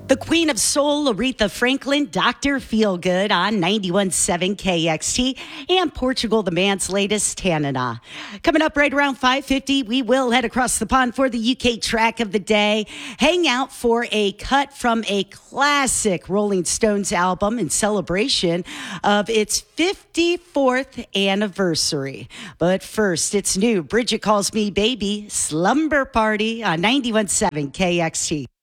The Queen of Soul, Aretha Franklin, Dr. Feelgood on 91.7 KXT, and Portugal the Man's latest, Tanana. Coming up right around 5:50, we will head across the pond for the UK track of the day. Hang out for a cut from a classic Rolling Stones album in celebration of its 54th anniversary. But first, it's new. Bridget Calls Me Baby, Slumber Party on 91.7 KXT.